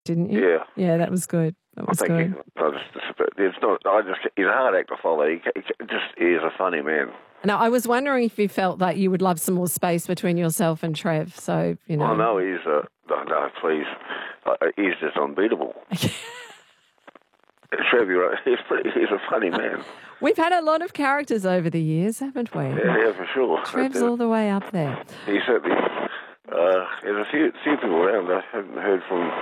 didn't you? Yeah. Yeah, that was good. That was good. It's not. He's a hard act to follow. He is a funny man. Now, I was wondering if you felt that you would love some more space between yourself and Trev. So, you know. Oh, no, he's... no, please. He's just unbeatable. Trev, he's a funny man. We've had a lot of characters over the years, haven't we? Yeah, for sure. Trev's all the way up there. He certainly... there's a few people around. I haven't heard from...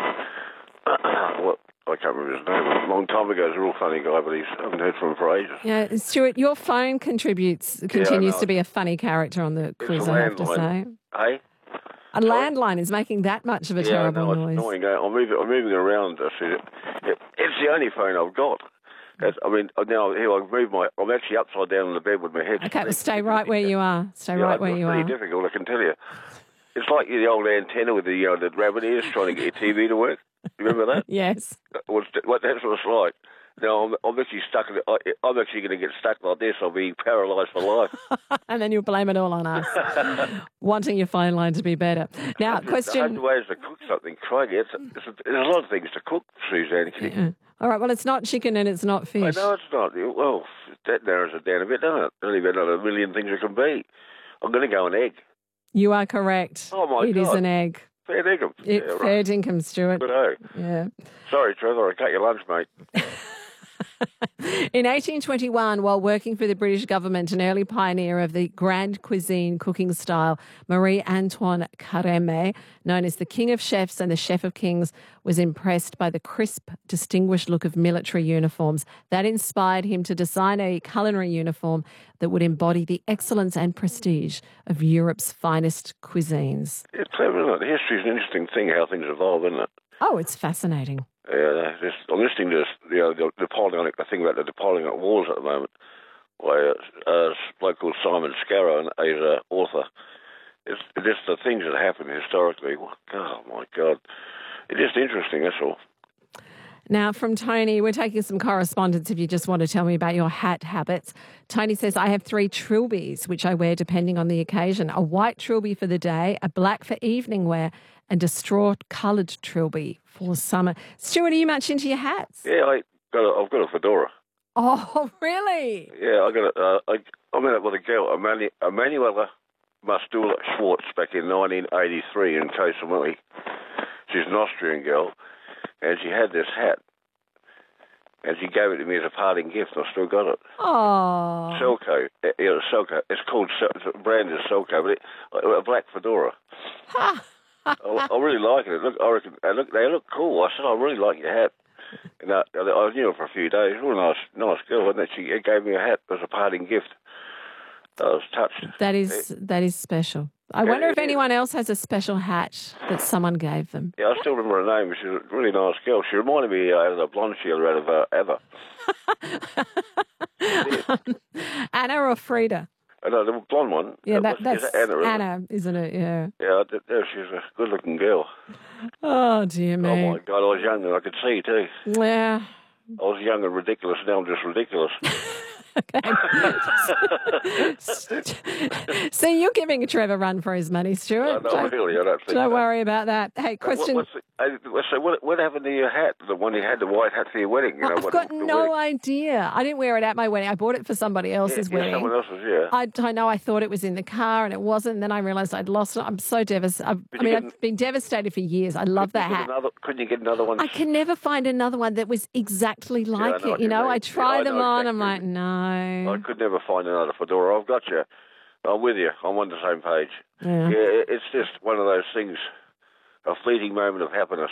I can't remember his name. A long time ago, he was a real funny guy, but I haven't heard from him for ages. Yeah, Stuart, your phone continues to be a funny character on the quiz, I have to say. Hey? A landline is making that much of a terrible noise. It's annoying. I'm moving around. It's the only phone I've got. Now here I'm actually upside down on the bed with my head. Okay, well, stay right where you are. Stay right where you are. It's pretty difficult, I can tell you. It's like the old antenna with the rabbit ears trying to get your TV to work. You remember that? Yes. That's what it's like. Now I'm actually stuck. I'm actually going to get stuck like this. I'll be paralysed for life. And then you'll blame it all on us, wanting your phone line to be better. Now, question. 100 ways to cook something, Craigie. There's a lot of things to cook, Suzanne. Yeah. All right. Well, it's not chicken and it's not fish. No, it's not. Well, that narrows it down a bit, doesn't it? There's only about a million things it can be. I'm going to go an egg. You are correct. Oh my God! It is an egg. Fair dinkum. Fair dinkum, Stuart. Good day. Yeah. Sorry, Trevor. I cut your lunch, mate. In 1821, while working for the British government, an early pioneer of the grand cuisine cooking style, Marie-Antoine Carême, known as the King of Chefs and the Chef of Kings, was impressed by the crisp, distinguished look of military uniforms. That inspired him to design a culinary uniform that would embody the excellence and prestige of Europe's finest cuisines. It's clever, isn't it? History's an interesting thing, how things evolve, isn't it? Oh, it's fascinating. Yeah, I'm listening to the Napoleonic, I think about the Napoleonic Wars at the moment, where a bloke called Simon Scarrow, and he's an author. It's just the things that happen historically. Oh, my God. It's just interesting, that's all. Now, from Tony, we're taking some correspondence if you just want to tell me about your hat habits. Tony says, I have 3 trilbies, which I wear depending on the occasion. A white trilby for the day, a black for evening wear, and a straw-coloured trilby for summer. Stuart, are you much into your hats? Yeah, I've got a fedora. Oh, really? Yeah, I met up with a girl, Emanuela Mastula Schwartz, back in 1983 in Koh Samui. She's an Austrian girl, and she had this hat, and she gave it to me as a parting gift, and I still got it. Oh. Selco. Selco. It's called, the brand is Selco, but a black fedora. I really like it. They look cool. I said, I really like your hat. And I knew her for a few days. Real nice girl, and she gave me a hat as a parting gift. I was touched. That is special. I wonder if anyone else has a special hat that someone gave them. Yeah, I still remember her name. She's a really nice girl. She reminded me of the blonde shealer out of Ava. Anna or Frida? No, the blonde one. Yeah, that's Anna, isn't it? Yeah. Yeah, she's a good-looking girl. Oh, dear me. Oh, my God, I was young and I could see, too. Yeah. I was young and ridiculous, now I'm just ridiculous. See, you're giving Trevor a run for his money, Stuart. No, really, I don't think Don't worry about that. Hey, question. What happened to your hat? The one you had, the white hat for your wedding? I've got no idea. I didn't wear it at my wedding. I bought it for somebody else's wedding. Someone else's, yeah. I know. I thought it was in the car and it wasn't. And then I realised I'd lost it. I'm so devastated. I've been devastated for years. I love that hat. Couldn't you get another one? I can never find another one that was exactly like it. I try them on. I'm like, no. I could never find another fedora. I've got you. I'm with you. I'm on the same page. Yeah, it's just one of those things, a fleeting moment of happiness.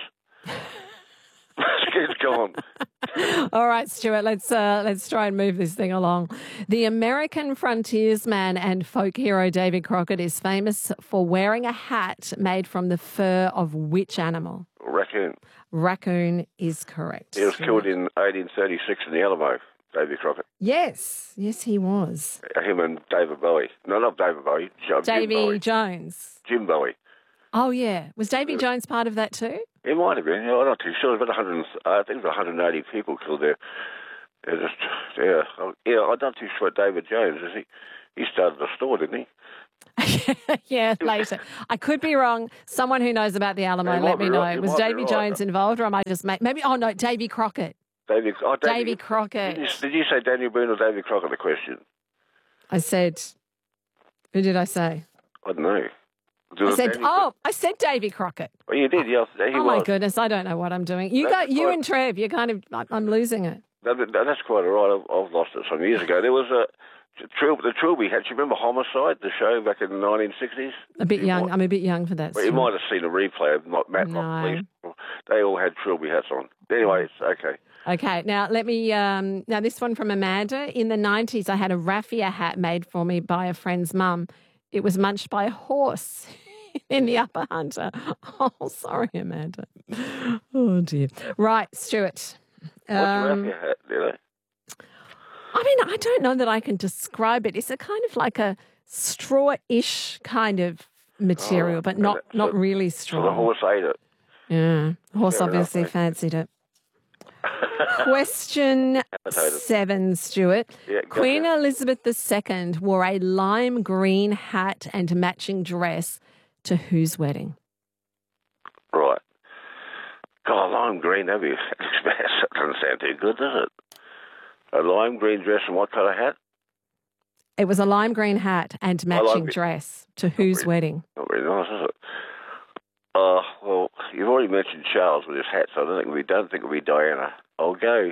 It's gone. All right, Stuart, let's try and move this thing along. The American frontiersman and folk hero David Crockett is famous for wearing a hat made from the fur of which animal? Raccoon. Raccoon is correct. He was killed in 1836 in the Alamo, David Crockett. Yes, he was. Him and David Bowie. No, not David Bowie. Davy Jones. Jim Bowie. Oh, yeah. Was Davy Jones part of that too? He might have been. I'm not too sure. About I think it was 180 people killed there. I'm not too sure. David Jones, he started the store, didn't he? Yeah, later. I could be wrong. Someone who knows about the Alamo, You let might me be know. right, you Was might be Davy right. Jones involved, or am I just maybe? Oh no, Davy Crockett. Davy Crockett. Did you say Daniel Boone or Davy Crockett? The question. I said. Who did I say? I don't know. I said Davy Crockett. Oh, you did. Yeah, he Oh was. my goodness, I don't know what I'm doing. You and Trev. You're kind of. I'm losing it. That's quite all right. I've lost it some years ago. There was the Trilby had. Do you remember Homicide, the show back in the 1960s? A bit young. I'm a bit young for that. Well, you might have seen a replay of Matlock Police. They all had Trilby hats on. Anyway, it's okay. Okay, now let me. Now this one from Amanda. In the 90s, I had a raffia hat made for me by a friend's mum. It was munched by a horse in the Upper Hunter. Oh, sorry, Amanda. Oh dear. Right, Stuart. What's a raffia hat? I mean, I don't know that I can describe it. It's a kind of like a straw-ish kind of material, but not really straw. So the horse ate it. Yeah, the horse obviously fancied it. Question 7, Stuart. Yeah, Queen Elizabeth II wore a lime green hat and matching dress to whose wedding? Right. God, lime green, that doesn't sound too good, does it? A lime green dress and what colour hat? It was a lime green hat and matching dress to whose wedding? Not very nice, is it? Well, you've already mentioned Charles with his hat, so I don't think it'll be Diana. I'll go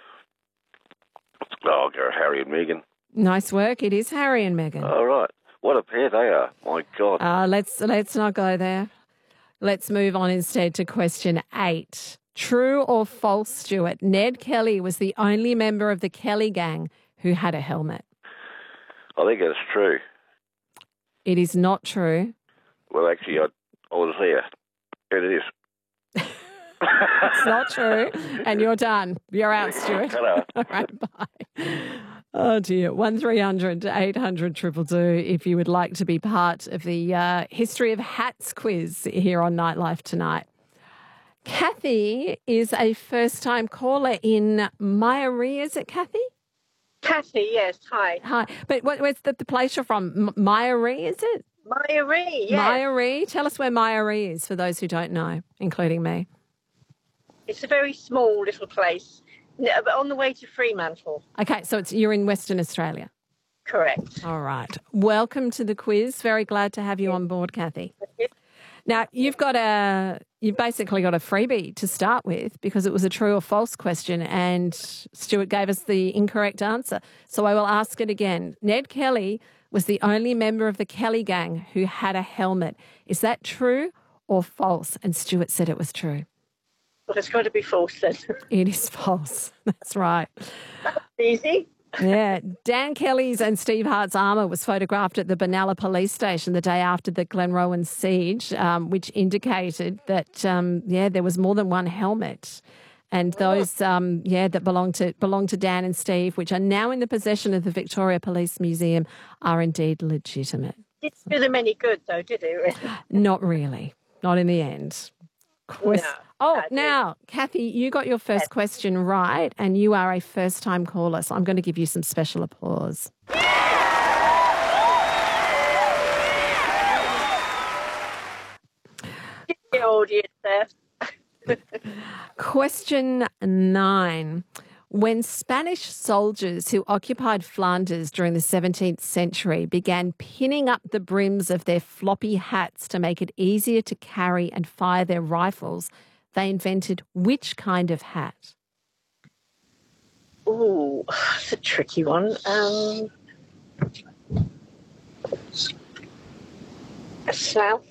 Harry and Meghan. Nice work. It is Harry and Meghan. All right. What a pair they are. My God. Let's not go there. Let's move on instead to question 8. True or false, Stuart? Ned Kelly was the only member of the Kelly gang who had a helmet. I think it's true. It is not true. Well, actually, I was there. It is. It's not true. And you're done. You're out, Stuart. Hello. All right, bye. Oh, dear. 1300 800 222 if you would like to be part of the History of Hats quiz here on Nightlife tonight. Kathy is a first-time caller in Myrie. Is it Kathy? Kathy, yes. Hi. Hi. But where's the place you're from? Myrie, is it? Myrie, yes. Myrie. Tell us where Myrie is for those who don't know, including me. It's a very small little place on the way to Fremantle. Okay, so you're in Western Australia. Correct. All right. Welcome to the quiz. Very glad to have you on board, Kathy. Now, you've basically got a freebie to start with because it was a true or false question and Stuart gave us the incorrect answer. So I will ask it again. Ned Kelly was the only member of the Kelly gang who had a helmet. Is that true or false? And Stuart said it was true. Well, it's got to be false then. It is false. That's right. That's easy. Yeah. Dan Kelly's and Steve Hart's armour was photographed at the Benalla police station the day after the Glenrowan siege, which indicated that, there was more than one helmet. And those, that belong to Dan and Steve, which are now in the possession of the Victoria Police Museum, are indeed legitimate. Didn't do them any good, though, did it? Not really. Not in the end. Now, Kathy, you got your first question right, and you are a first-time caller, so I'm going to give you some special applause. The audience there. Question 9. When Spanish soldiers who occupied Flanders during the 17th century began pinning up the brims of their floppy hats to make it easier to carry and fire their rifles, they invented which kind of hat? Oh, that's a tricky one. A South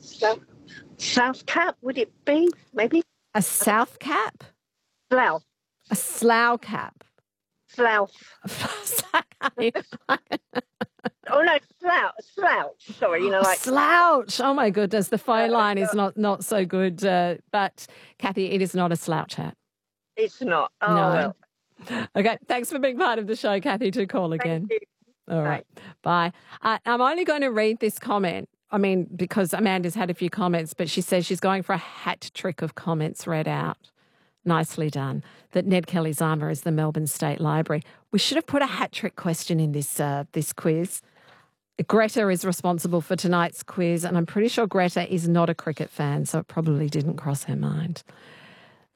cap, would it be? Maybe? A South cap? Slough. A slough cap. Slough. Oh, no, slouch. Sorry, Slouch. Oh, my goodness. The phone line is not so good. But, Kathy, it is not a slouch hat. It's not. Oh, no. Well. Okay, thanks for being part of the show, Kathy. To call again. Thank you. All right. Bye. I'm only going to read this comment. I mean, because Amanda's had a few comments, but she says she's going for a hat trick of comments read out. Nicely done. That Ned Kelly's armour is the Melbourne State Library. We should have put a hat trick question in this quiz. Greta is responsible for tonight's quiz, and I'm pretty sure Greta is not a cricket fan, so it probably didn't cross her mind.